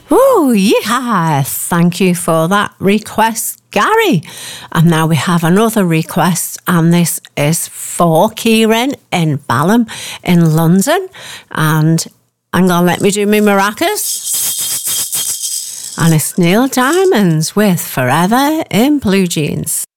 Oh, yeah. Thank you for that request, Gary. And now we have another request, and this is for Kieran in Balham in London. And I'm going to let me do my maracas. And it's Neil Diamond with Forever in Blue Jeans.